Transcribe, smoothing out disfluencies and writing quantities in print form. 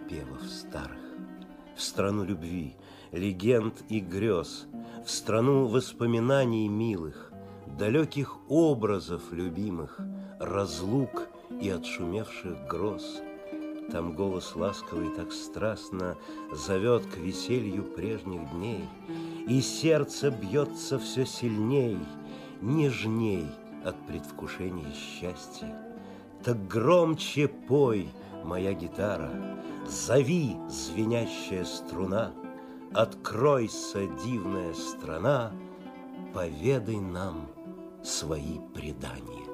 напевов старых, в страну любви, легенд и грез, в страну воспоминаний милых, далеких образов любимых, разлук и отшумевших гроз. Там голос ласковый так страстно зовет к веселью прежних дней, и сердце бьется все сильней, нежней от предвкушения счастья. Так громче пой, моя гитара, зови, звенящая струна, откройся, дивная страна, поведай нам свои предания.